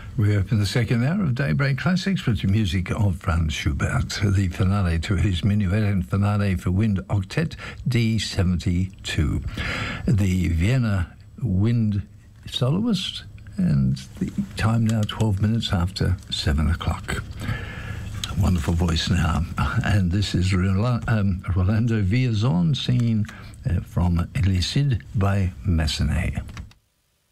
We open the second hour of Daybreak Classics with the music of Franz Schubert, the finale to his Minuet and Finale for Wind Octet D72, the Vienna Wind Soloist, and the time now 12 minutes after 7 o'clock. A wonderful voice now, and this is Rolando Villazon singing from Les Cid by Massenet.